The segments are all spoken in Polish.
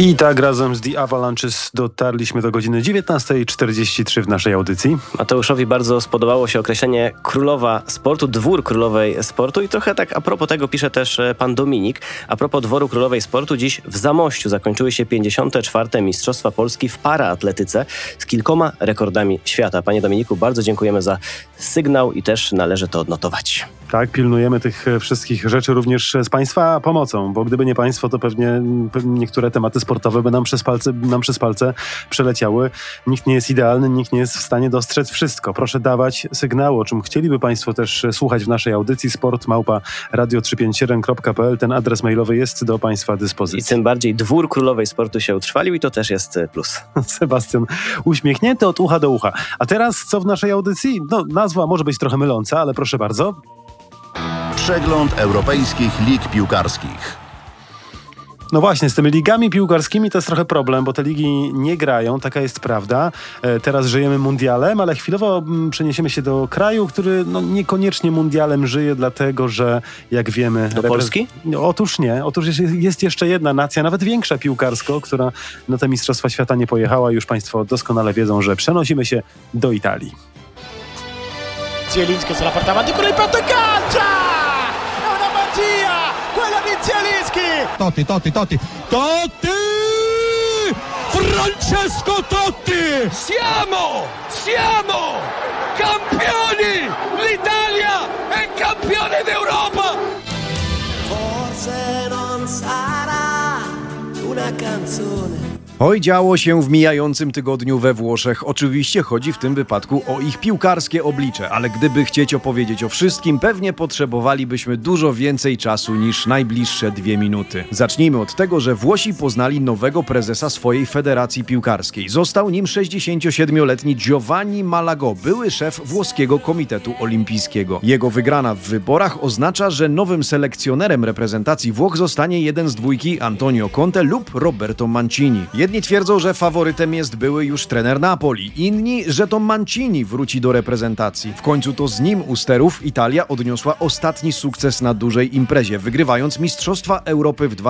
I tak razem z The Avalanches dotarliśmy do godziny 19:43 w naszej audycji. Mateuszowi bardzo spodobało się określenie królowa sportu, dwór królowej sportu i trochę tak a propos tego pisze też pan Dominik. A propos dworu królowej sportu, dziś w Zamościu zakończyły się 54. Mistrzostwa Polski w paraatletyce z kilkoma rekordami świata. Panie Dominiku, bardzo dziękujemy za sygnał i też należy to odnotować. Tak, pilnujemy tych wszystkich rzeczy również z Państwa pomocą, bo gdyby nie Państwo, to pewnie niektóre tematy sportowe by nam przez palce przeleciały. Nikt nie jest idealny, nikt nie jest w stanie dostrzec wszystko. Proszę dawać sygnały, o czym chcieliby Państwo też słuchać w naszej audycji sport@radio357.pl. Ten adres mailowy jest do Państwa dyspozycji. I tym bardziej dwór królowej sportu się utrwalił i to też jest plus. Sebastian uśmiechnięty od ucha do ucha. A teraz co w naszej audycji? No, nazwa może być trochę myląca, ale proszę bardzo. Przegląd europejskich lig piłkarskich. No właśnie, z tymi ligami piłkarskimi to jest trochę problem, bo te ligi nie grają, taka jest prawda. Teraz żyjemy mundialem, ale chwilowo przeniesiemy się do kraju, który niekoniecznie mundialem żyje, dlatego że jak wiemy... Do Polski? Otóż nie. Otóż jest jeszcze jedna nacja, nawet większa piłkarsko, która na te Mistrzostwa Świata nie pojechała. Już Państwo doskonale wiedzą, że przenosimy się do Italii. Zielinski se la porta avanti con il petto e calcia! È una magia! Quella di Zielinski! Totti! Francesco Totti! Siamo campioni! L'Italia è campione d'Europa! Forse non sarà una canzone. Oj, działo się w mijającym tygodniu we Włoszech. Oczywiście chodzi w tym wypadku o ich piłkarskie oblicze, ale gdyby chcieć opowiedzieć o wszystkim, pewnie potrzebowalibyśmy dużo więcej czasu niż najbliższe 2 minuty. Zacznijmy od tego, że Włosi poznali nowego prezesa swojej federacji piłkarskiej. Został nim 67-letni Giovanni Malagò, były szef włoskiego Komitetu Olimpijskiego. Jego wygrana w wyborach oznacza, że nowym selekcjonerem reprezentacji Włoch zostanie jeden z dwójki Antonio Conte lub Roberto Mancini. Jedni twierdzą, że faworytem jest były już trener Napoli, inni, że to Mancini wróci do reprezentacji. W końcu to z nim u sterów Italia odniosła ostatni sukces na dużej imprezie, wygrywając Mistrzostwa Europy w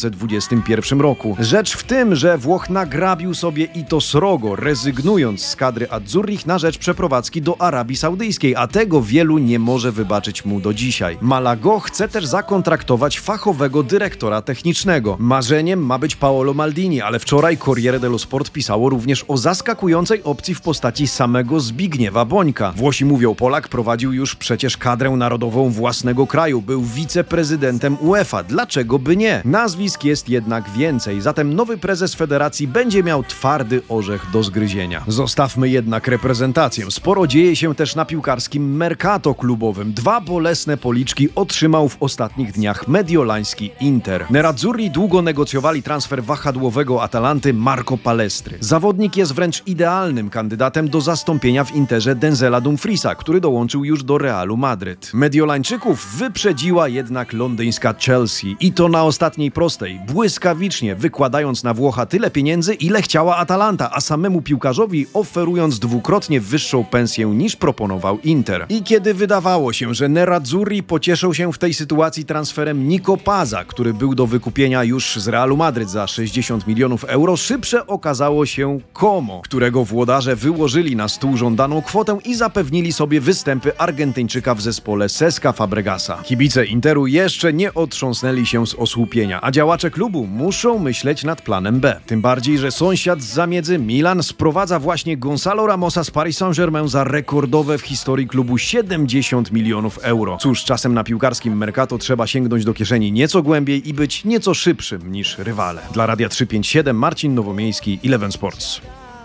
2021 roku. Rzecz w tym, że Włoch nagrabił sobie i to srogo, rezygnując z kadry Azzurrich na rzecz przeprowadzki do Arabii Saudyjskiej, a tego wielu nie może wybaczyć mu do dzisiaj. Malagò chce też zakontraktować fachowego dyrektora technicznego. Marzeniem ma być Paolo Maldini, ale wczoraj Corriere dello Sport pisało również o zaskakującej opcji w postaci samego Zbigniewa Bońka. Włosi mówią, Polak prowadził już przecież kadrę narodową własnego kraju, był wiceprezydentem UEFA. Dlaczego by nie? Nazwisk jest jednak więcej, zatem nowy prezes federacji będzie miał twardy orzech do zgryzienia. Zostawmy jednak reprezentację. Sporo dzieje się też na piłkarskim mercato klubowym. 2 bolesne policzki otrzymał w ostatnich dniach mediolański Inter. Nerazzurri długo negocjowali transfer wahadłowego Atalanty Marco Palestry. Zawodnik jest wręcz idealnym kandydatem do zastąpienia w Interze Denzela Dumfriesa, który dołączył już do Realu Madryt. Mediolańczyków wyprzedziła jednak londyńska Chelsea i to na ostatniej prostej, błyskawicznie wykładając na Włocha tyle pieniędzy, ile chciała Atalanta, a samemu piłkarzowi oferując 2-krotnie wyższą pensję niż proponował Inter. I kiedy wydawało się, że Nerazzurri pocieszą się w tej sytuacji transferem Nico Paza, który był do wykupienia już z Realu Madryt za 60 milionów euro, szybsze okazało się Como, którego włodarze wyłożyli na stół żądaną kwotę i zapewnili sobie występy Argentyńczyka w zespole Cesca Fabregasa. Kibice Interu jeszcze nie otrząsnęli się z osłupienia, a działacze klubu muszą myśleć nad planem B. Tym bardziej, że sąsiad z zamiedzy Milan sprowadza właśnie Gonzalo Ramosa z Paris Saint-Germain za rekordowe w historii klubu 70 milionów euro. Cóż, czasem na piłkarskim mercato trzeba sięgnąć do kieszeni nieco głębiej i być nieco szybszym niż rywale. Dla Radia 357 Marcin Nowomiejski, Eleven Sports.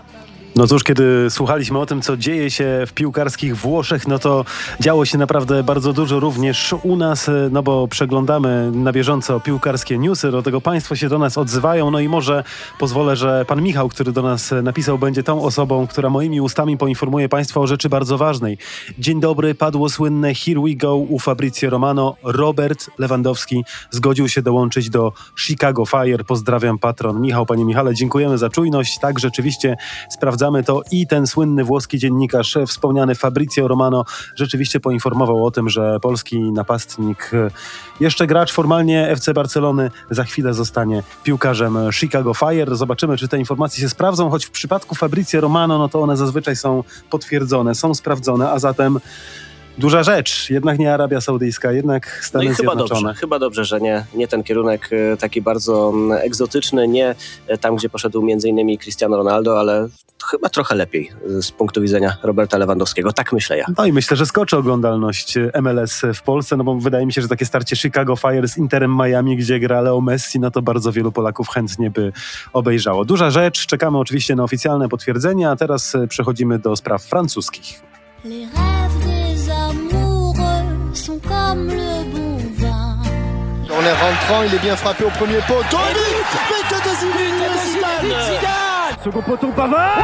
No cóż, kiedy słuchaliśmy o tym, co dzieje się w piłkarskich Włoszech, no to działo się naprawdę bardzo dużo również u nas, no bo przeglądamy na bieżąco piłkarskie newsy, do tego Państwo się do nas odzywają, no i może pozwolę, że pan Michał, który do nas napisał, będzie tą osobą, która moimi ustami poinformuje Państwa o rzeczy bardzo ważnej. Dzień dobry, padło słynne Here we go u Fabrizio Romano. Robert Lewandowski zgodził się dołączyć do Chicago Fire. Pozdrawiam, patron Michał. Panie Michale, dziękujemy za czujność. Tak, rzeczywiście sprawdzamy potwierdzamy to i ten słynny włoski dziennikarz, wspomniany Fabrizio Romano, rzeczywiście poinformował o tym, że polski napastnik, jeszcze gracz formalnie FC Barcelony, za chwilę zostanie piłkarzem Chicago Fire. Zobaczymy, czy te informacje się sprawdzą, choć w przypadku Fabrizio Romano, no to one zazwyczaj są potwierdzone, są sprawdzone, a zatem duża rzecz. Jednak nie Arabia Saudyjska, jednak Stany Zjednoczone. Chyba dobrze, że nie ten kierunek taki bardzo egzotyczny, nie tam, gdzie poszedł m.in. Cristiano Ronaldo, ale chyba trochę lepiej z punktu widzenia Roberta Lewandowskiego. Tak myślę ja. No i myślę, że skoczy oglądalność MLS w Polsce, no bo wydaje mi się, że takie starcie Chicago Fire z Interem Miami, gdzie gra Leo Messi, no to bardzo wielu Polaków chętnie by obejrzało. Duża rzecz, czekamy oczywiście na oficjalne potwierdzenia, a teraz przechodzimy do spraw francuskich. Les rêves des amoureux sont comme le bon vin. En les rentrant, il est bien frappé au premier poteau. But de Zidane. Second poteau Pavard.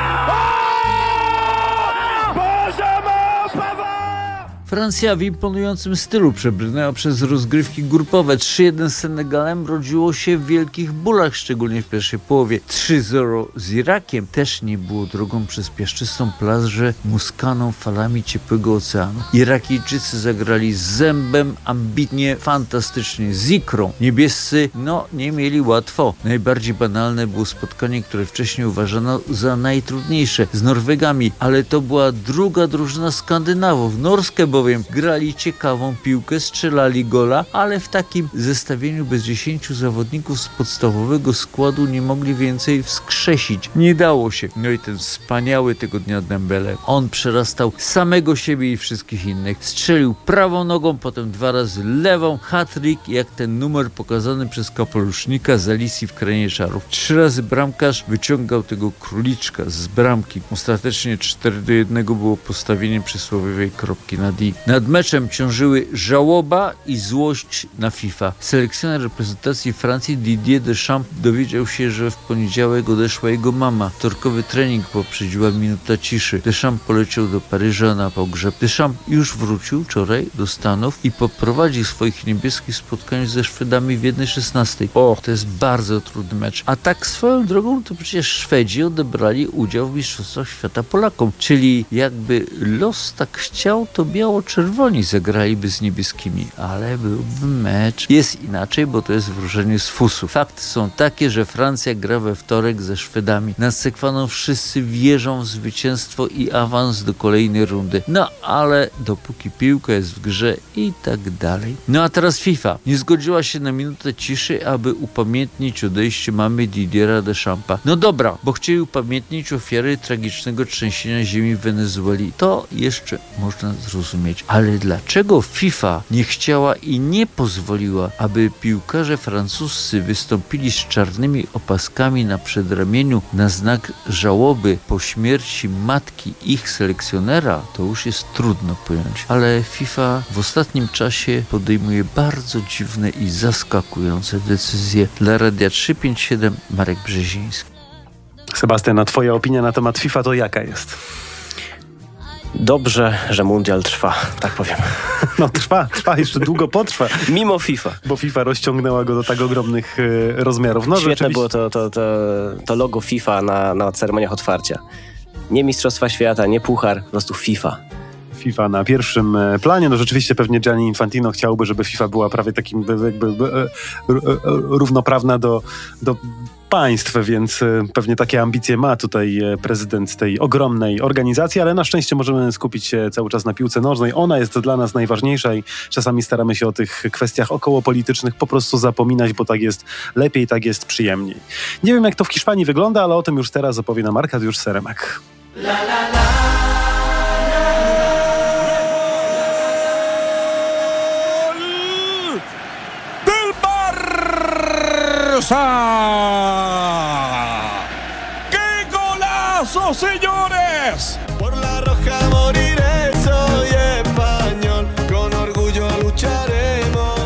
Francja w imponującym stylu przebrnęła przez rozgrywki grupowe. 3-1 z Senegalem rodziło się w wielkich bólach, szczególnie w pierwszej połowie. 3-0 z Irakiem też nie było drogą przez piaszczystą plażę muskaną falami ciepłego oceanu. Irakijczycy zagrali z zębem, ambitnie, fantastycznie, z ikrą. Niebiescy, nie mieli łatwo. Najbardziej banalne było spotkanie, które wcześniej uważano za najtrudniejsze, z Norwegami, ale to była druga drużyna Skandynawów. Norskę bowiem grali ciekawą piłkę, strzelali gola, ale w takim zestawieniu bez 10 zawodników z podstawowego składu nie mogli więcej wskrzesić. Nie dało się. No i ten wspaniały tego dnia Dembele. On przerastał samego siebie i wszystkich innych. Strzelił prawą nogą, potem 2 razy lewą. Hat-trick, jak ten numer pokazany przez kapelusznika z Alicji w Krainie Czarów. 3 razy bramkarz wyciągał tego króliczka z bramki. Ostatecznie 4-1 było postawienie przysłowiowej kropki na D. Nad meczem ciążyły żałoba i złość na FIFA. Selekcjoner reprezentacji Francji Didier Deschamps dowiedział się, że w poniedziałek odeszła jego mama. Wtorkowy trening poprzedziła minuta ciszy. Deschamps poleciał do Paryża na pogrzeb. Deschamps już wrócił wczoraj do Stanów i poprowadził swoich niebieskich spotkań ze Szwedami w 1/16. To jest bardzo trudny mecz. A tak swoją drogą to przecież Szwedzi odebrali udział w Mistrzostwach Świata Polakom. Czyli jakby los tak chciał, to biało-czerwoni zagraliby z niebieskimi, ale byłby mecz. Jest inaczej, bo to jest wróżenie z fusu. Fakty są takie, że Francja gra we wtorek ze Szwedami. Nad Sekwaną wszyscy wierzą w zwycięstwo i awans do kolejnej rundy. Ale dopóki piłka jest w grze i tak dalej. A teraz FIFA nie zgodziła się na minutę ciszy, aby upamiętnić odejście mamy Didiera Deschampa. Dobra, bo chcieli upamiętnić ofiary tragicznego trzęsienia ziemi w Wenezueli. To jeszcze można zrozumieć. Ale dlaczego FIFA nie chciała i nie pozwoliła, aby piłkarze francuscy wystąpili z czarnymi opaskami na przedramieniu na znak żałoby po śmierci matki ich selekcjonera? To już jest trudno pojąć. Ale FIFA w ostatnim czasie podejmuje bardzo dziwne i zaskakujące decyzje. Dla Radia 357 Marek Brzeziński. Sebastian, a twoja opinia na temat FIFA to jaka jest? Dobrze, że mundial trwa, tak powiem. Trwa, jeszcze długo potrwa. Mimo FIFA. Bo FIFA rozciągnęła go do tak ogromnych rozmiarów. Świetne było to logo FIFA na ceremoniach otwarcia. Nie Mistrzostwa Świata, nie puchar, po prostu FIFA. FIFA na pierwszym planie. Rzeczywiście pewnie Gianni Infantino chciałby, żeby FIFA była prawie takim równoprawna do państw, więc pewnie takie ambicje ma tutaj prezydent tej ogromnej organizacji, ale na szczęście możemy skupić się cały czas na piłce nożnej. Ona jest dla nas najważniejsza i czasami staramy się o tych kwestiach okołopolitycznych po prostu zapominać, bo tak jest lepiej, tak jest przyjemniej. Nie wiem, jak to w Hiszpanii wygląda, ale o tym już teraz opowie nam Arkadiusz Seremek. ¡Qué golazo, señores! Por la roja moriré, soy español, con orgullo lucharemos.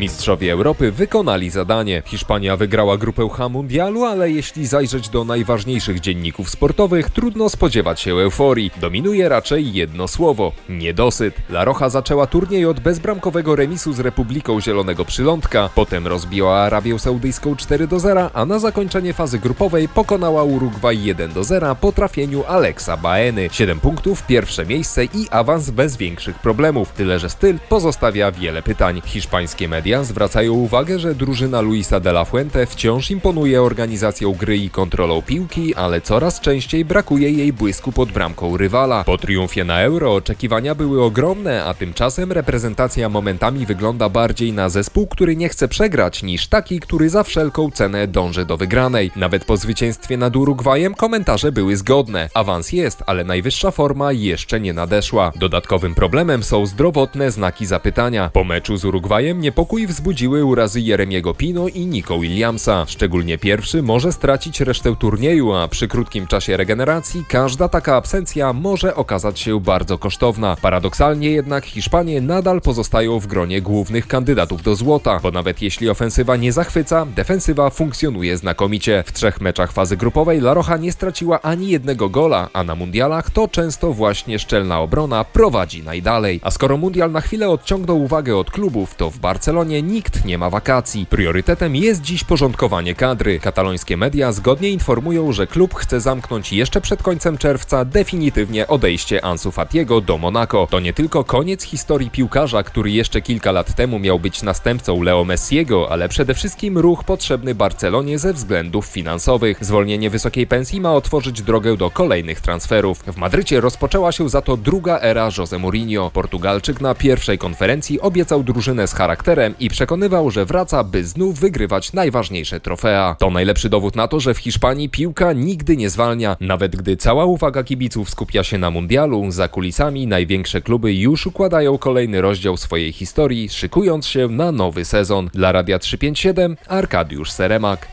Mistrzowie Europy wykonali zadanie. Hiszpania wygrała grupę H mundialu, ale jeśli zajrzeć do najważniejszych dzienników sportowych, trudno spodziewać się euforii. Dominuje raczej jedno słowo – niedosyt. La Roja zaczęła turniej od bezbramkowego remisu z Republiką Zielonego Przylądka, potem rozbiła Arabię Saudyjską 4-0, a na zakończenie fazy grupowej pokonała Urugwaj 1-0 po trafieniu Alexa Baeny. 7 punktów, pierwsze miejsce i awans bez większych problemów, tyle że styl pozostawia wiele pytań. Hiszpańskie media zwracają uwagę, że drużyna Luisa de la Fuente wciąż imponuje organizacją gry i kontrolą piłki, ale coraz częściej brakuje jej błysku pod bramką rywala. Po triumfie na Euro oczekiwania były ogromne, a tymczasem reprezentacja momentami wygląda bardziej na zespół, który nie chce przegrać, niż taki, który za wszelką cenę dąży do wygranej. Nawet po zwycięstwie nad Urugwajem komentarze były zgodne. Awans jest, ale najwyższa forma jeszcze nie nadeszła. Dodatkowym problemem są zdrowotne znaki zapytania. Po meczu z Urugwajem niepokój wzbudziły urazy Jeremiego Pino i Nico Williamsa. Szczególnie pierwszy może stracić resztę turnieju, a przy krótkim czasie regeneracji każda taka absencja może okazać się bardzo kosztowna. Paradoksalnie jednak Hiszpanie nadal pozostają w gronie głównych kandydatów do złota, bo nawet jeśli ofensywa nie zachwyca, defensywa funkcjonuje znakomicie. W 3 meczach fazy grupowej La Roja nie straciła ani jednego gola, a na mundialach to często właśnie szczelna obrona prowadzi najdalej. A skoro mundial na chwilę odciągnął uwagę od klubów, to w Barcelonie nikt nie ma wakacji. Priorytetem jest dziś porządkowanie kadry. Katalońskie media zgodnie informują, że klub chce zamknąć jeszcze przed końcem czerwca definitywnie odejście Ansu Fatiego do Monako. To nie tylko koniec historii piłkarza, który jeszcze kilka lat temu miał być następcą Leo Messiego, ale przede wszystkim ruch potrzebny Barcelonie ze względów finansowych. Zwolnienie wysokiej pensji ma otworzyć drogę do kolejnych transferów. W Madrycie rozpoczęła się za to druga era José Mourinho. Portugalczyk na pierwszej konferencji obiecał drużynę z charakterem i przekonywał, że wraca, by znów wygrywać najważniejsze trofea. To najlepszy dowód na to, że w Hiszpanii piłka nigdy nie zwalnia. Nawet gdy cała uwaga kibiców skupia się na mundialu, za kulisami największe kluby już układają kolejny rozdział swojej historii, szykując się na nowy sezon. Dla Radia 357 Arkadiusz Seremak.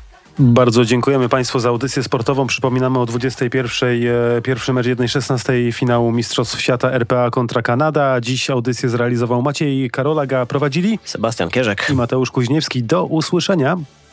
Bardzo dziękujemy Państwu za audycję sportową. Przypominamy o 21:00 pierwszy mecz 1/16 finału Mistrzostw Świata RPA kontra Kanada. Dziś audycję zrealizował Maciej Karolaga, prowadzili Sebastian Kierzek i Mateusz Kuźniewski. Do usłyszenia.